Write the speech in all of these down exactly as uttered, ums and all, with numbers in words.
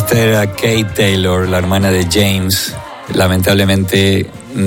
Esta era Kate Taylor, la hermana de James, lamentablemente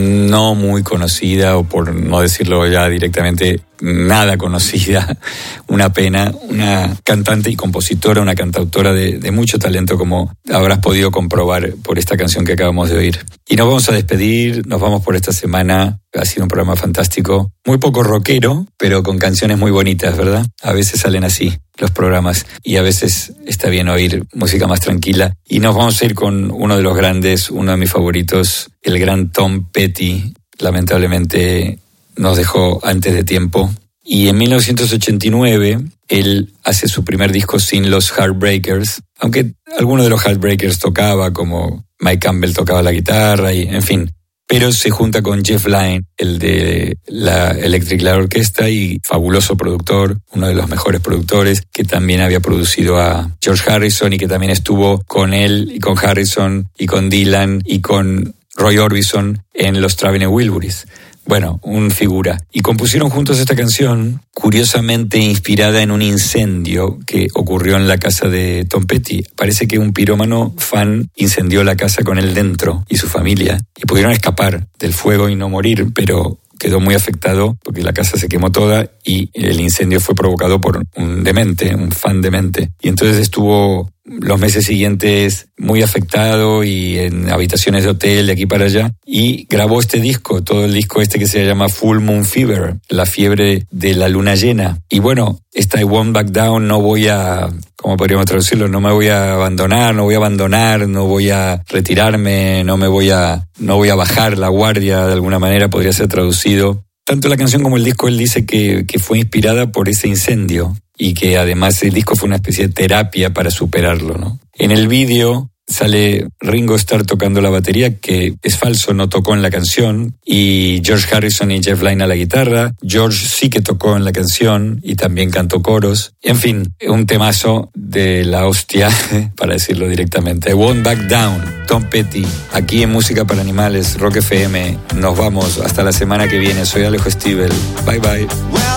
no muy conocida, o por no decirlo ya directamente, nada conocida. Una pena, una cantante y compositora, una cantautora de, de mucho talento, como habrás podido comprobar por esta canción que acabamos de oír. Y nos vamos a despedir, nos vamos por esta semana. Ha sido un programa fantástico, muy poco rockero, pero con canciones muy bonitas, ¿verdad? A veces salen así los programas y a veces está bien oír música más tranquila. Y nos vamos a ir con uno de los grandes, uno de mis favoritos, el gran Tom Petty. Lamentablemente nos dejó antes de tiempo. Y en mil novecientos ochenta y nueve, él hace su primer disco sin los Heartbreakers, aunque alguno de los Heartbreakers tocaba, como Mike Campbell tocaba la guitarra, y en fin. Pero se junta con Jeff Lynne, el de la Electric Light Orchestra y fabuloso productor, uno de los mejores productores, que también había producido a George Harrison y que también estuvo con él y con Harrison y con Dylan y con Roy Orbison en los Traveling Wilburys. Bueno, un figura. Y compusieron juntos esta canción, curiosamente inspirada en un incendio que ocurrió en la casa de Tom Petty. Parece que un pirómano fan incendió la casa con él dentro y su familia, y pudieron escapar del fuego y no morir, pero quedó muy afectado porque la casa se quemó toda y el incendio fue provocado por un demente, un fan demente. Y entonces estuvo los meses siguientes muy afectado y en habitaciones de hotel de aquí para allá, y grabó este disco, todo el disco este que se llama Full Moon Fever, la fiebre de la luna llena. Y bueno, esta I Won't Back Down, no voy a, ¿cómo podríamos traducirlo? No me voy a abandonar, no voy a abandonar, no voy a retirarme, no me voy a, no voy a bajar la guardia, de alguna manera podría ser traducido. Tanto la canción como el disco, él dice que, que fue inspirada por ese incendio y que además el disco fue una especie de terapia para superarlo, ¿no? En el vídeo sale Ringo Starr tocando la batería, que es falso, no tocó en la canción, y George Harrison y Jeff Lynne a la guitarra. George sí que tocó en la canción y también cantó coros. En fin, un temazo de la hostia, para decirlo directamente. I Won't Back Down, Tom Petty, aquí en Música para Animales, Rock F M. Nos vamos hasta la semana que viene. Soy Alejo Stivel. Bye bye.